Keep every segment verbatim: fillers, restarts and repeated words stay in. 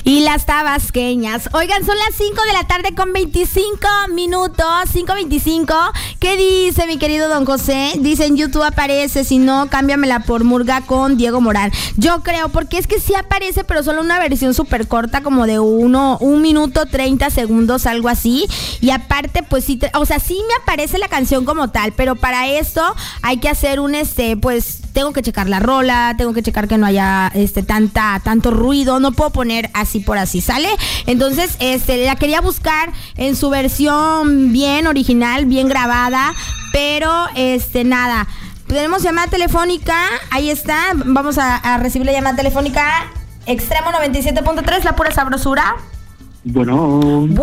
Y las tabasqueñas. Oigan, son las cinco de la tarde con veinticinco minutos, cinco veinticinco. ¿Qué dice mi querido don José? Dice en YouTube aparece, si no, cámbiamela por Murga con Diego Morán. Yo creo, porque es que sí aparece, pero solo una versión súper corta, como de uno, un minuto, treinta segundos, algo así. Y aparte, pues sí, te, o sea, sí me aparece la canción como tal, pero para esto hay que hacer un, este, pues, tengo que checar la rola, tengo que checar que no haya, este, tanta, tanto ruido, no puedo poner así por así, ¿sale? Entonces, este, la quería buscar en su versión bien original, bien grabada, pero, este, nada. Tenemos llamada telefónica, ahí está, vamos a, a recibir la llamada telefónica. Extremo noventa y siete punto tres, la pura sabrosura. Bueno.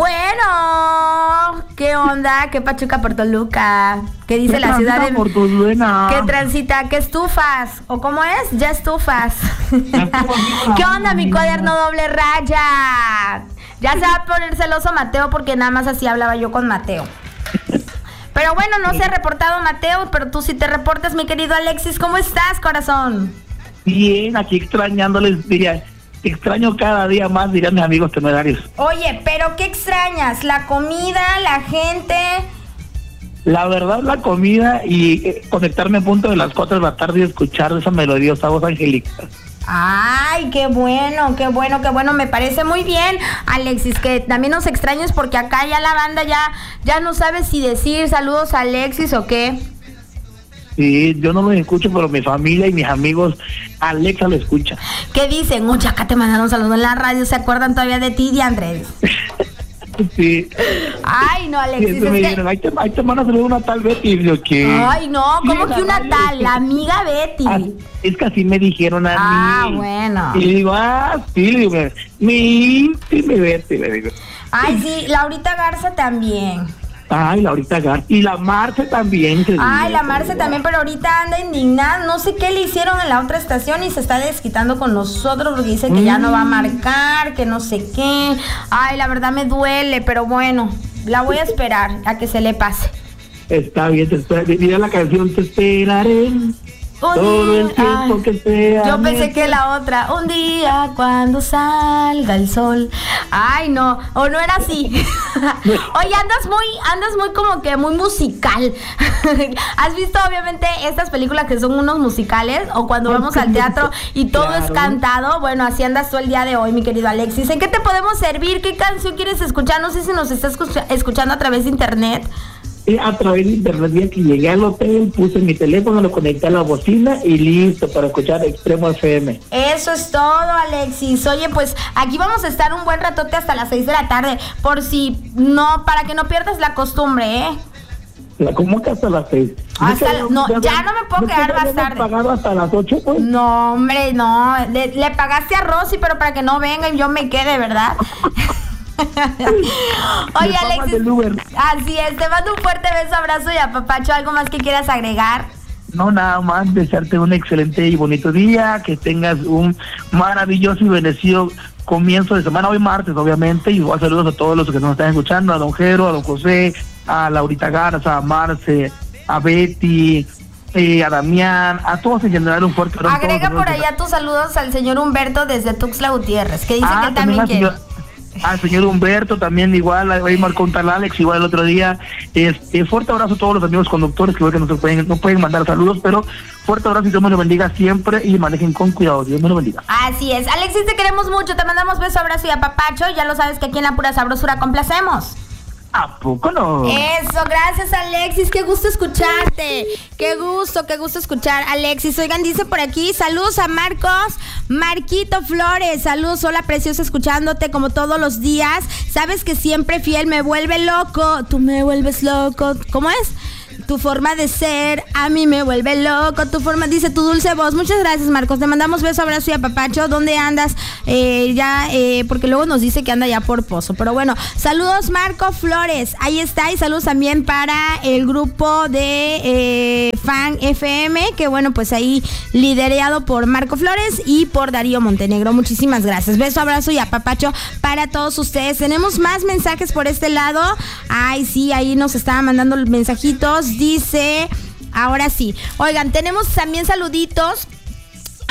Bueno, ¿qué onda? ¿Qué Pachuca por Toluca? ¿Qué dice ¿Qué la ciudad de por Toluca? ¿Qué transita? ¿Qué estufas? ¿O cómo es? Ya estufas. ¿Qué onda, mi cuaderno doble raya? Ya se va a poner celoso Mateo porque nada más así hablaba yo con Mateo. Pero bueno, no se ha reportado Mateo, pero tú sí te reportas, mi querido Alexis. ¿Cómo estás, corazón? Bien, aquí extrañándoles, diría, extraño cada día más, dirían mis amigos temerarios. Oye, pero ¿qué extrañas? ¿La comida, la gente? La verdad, la comida y eh, conectarme a punto de las cuatro de la tarde y escuchar esa melodiosa voz angelical. Ay, qué bueno, qué bueno, qué bueno, me parece muy bien, Alexis, que también nos extrañes porque acá ya la banda ya, ya no sabe si decir saludos a Alexis o qué. Sí, yo no lo escucho, pero mi familia y mis amigos, Alexa lo escucha. ¿Qué dicen? Uy, acá te mandaron saludos en la radio, ¿se acuerdan todavía de ti, de Andrés? Sí. Ay, no, Alexis, sí, es me que... dijeron, ahí te, ahí te van a saludar una tal Betty. Y yo, ¿qué? Ay, no, ¿cómo que una tal? La amiga Betty. Ah, es que así me dijeron a ah, mí. Ah, bueno. Y le digo, ah, sí, le digo, mi íntime Betty, le digo. Ay, sí, Laurita Garza también. Ay, Laurita Garza. Y la Marce también. Ay, la Marce también, pero ahorita anda indignada. No sé qué le hicieron en la otra estación y se está desquitando con nosotros porque dice que mm. ya no va a marcar, que no sé qué. Ay, la verdad me duele, pero bueno, la voy a esperar a que se le pase. Está bien, te espera. Mira la canción, te esperaré. Un todo día, el tiempo ay, que sea. yo pensé que la otra, un día cuando salga el sol. Ay, no, o no era así. Oye, andas muy, andas muy como que muy musical. ¿Has visto obviamente estas películas que son unos musicales? O cuando vamos al teatro y todo claro. es cantado. Bueno, así andas tú el día de hoy, mi querido Alexis. ¿En qué te podemos servir? ¿Qué canción quieres escuchar? No sé si nos estás escucha- escuchando a través de internet. A través de internet, bien que llegué al hotel, puse mi teléfono, lo conecté a la bocina y listo para escuchar Extremo F M. Eso es todo, Alexis. Oye, pues aquí vamos a estar un buen ratote hasta las seis de la tarde, por si no, para que no pierdas la costumbre, ¿eh? ¿Cómo que hasta las seis? Hasta la, no, ya, ya no me puedo ¿no quedar más tarde. ¿Pagado hasta las ocho, pues? No, hombre, no. Le, le pagaste a Rosy, pero para que no venga y yo me quede, ¿verdad? Oye, Alexis, así es, te mando un fuerte beso, abrazo y apapacho. ¿Algo más que quieras agregar? No, nada más desearte un excelente y bonito día, que tengas un maravilloso y bendecido comienzo de semana, hoy martes obviamente, y igual saludos a todos los que nos están escuchando, a don Jero, a don José, a Laurita Garza, a Marce, a Betty, eh, a Damián, a todos en general un fuerte abrazo. Agrega por allá tus saludos al señor Humberto desde Tuxtla Gutiérrez, que dice ah, que él también, también quiere. Al señor Humberto también igual, ahí marcó un tal Alex igual el otro día. Este, fuerte abrazo a todos los amigos conductores que igual que no se pueden, no pueden mandar saludos, pero fuerte abrazo y Dios me lo bendiga siempre y manejen con cuidado, Dios me lo bendiga. Así es, Alexis, te queremos mucho, te mandamos beso, abrazo y apapacho, ya lo sabes que aquí en La Pura Sabrosura complacemos. ¿A poco no? Eso, gracias, Alexis, qué gusto escucharte, qué gusto, qué gusto escuchar, Alexis. Oigan, dice por aquí, saludos a Marcos, Marquito Flores, saludos, hola preciosa, escuchándote como todos los días, sabes que siempre fiel, me vuelve loco, tú me vuelves loco, ¿cómo es? Tu forma de ser a mí me vuelve loco, tu forma, dice tu dulce voz. Muchas gracias, Marcos, te mandamos beso, abrazo y apapacho. ¿Dónde andas? Eh, ya, eh, porque luego nos dice que anda ya por Pozo, pero bueno, saludos Marco Flores, ahí está, y saludos también para el grupo de eh, Fan F M, que bueno, pues ahí liderado por Marco Flores y por Darío Montenegro. Muchísimas gracias, beso, abrazo y apapacho para todos ustedes. Tenemos más mensajes por este lado. Ay, sí, ahí nos estaban mandando mensajitos. Dice, ahora sí, oigan, tenemos también saluditos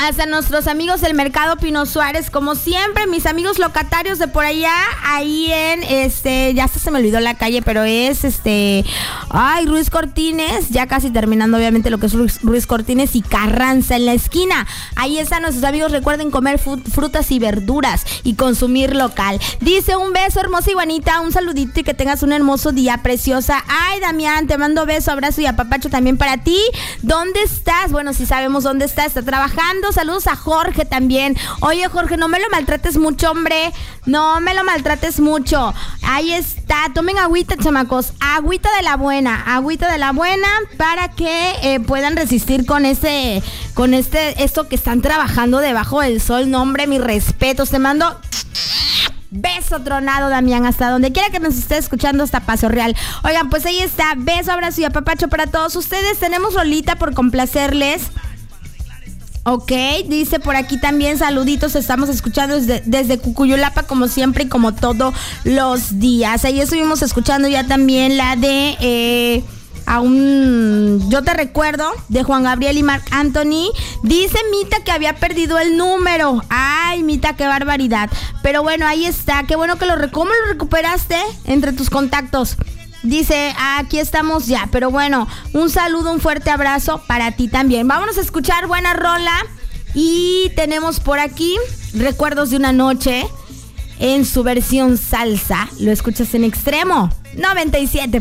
hasta nuestros amigos del Mercado Pino Suárez, como siempre, mis amigos locatarios de por allá, ahí en, este, ya hasta se me olvidó la calle, pero es, este, ay, Ruiz Cortines, ya casi terminando obviamente lo que es Ruiz, Ruiz Cortines y Carranza en la esquina. Ahí están nuestros amigos, recuerden comer frutas y verduras y consumir local. Dice, un beso, hermosa Iguanita, un saludito y que tengas un hermoso día, preciosa. Ay, Damián, te mando beso, abrazo y apapacho también para ti. ¿Dónde estás? Bueno, si sabemos dónde está, está trabajando. Saludos a Jorge también. Oye, Jorge, no me lo maltrates mucho, hombre. No me lo maltrates mucho. Ahí está. Tomen agüita, chamacos. Agüita de la buena. Agüita de la buena para que eh, puedan resistir con ese, con este, esto que están trabajando debajo del sol. No, hombre, mis respetos. Te mando beso tronado, Damián, hasta donde quiera que nos esté escuchando, hasta Paso Real. Oigan, pues ahí está. Beso, abrazo y apapacho para todos ustedes. Tenemos rolita por complacerles. Ok, dice por aquí también, saluditos, estamos escuchando desde, desde Cucuyulapa como siempre y como todos los días. Ahí estuvimos escuchando ya también la de eh, aún Yo Te Recuerdo, de Juan Gabriel y Marc Anthony. Dice Mita que había perdido el número. Ay, Mita, qué barbaridad. Pero bueno, ahí está, qué bueno que lo, ¿cómo lo recuperaste entre tus contactos? Dice, aquí estamos ya, pero bueno, un saludo, un fuerte abrazo para ti también. Vámonos a escuchar buena rola y tenemos por aquí Recuerdos de una Noche en su versión salsa. Lo escuchas en Extremo noventa y siete.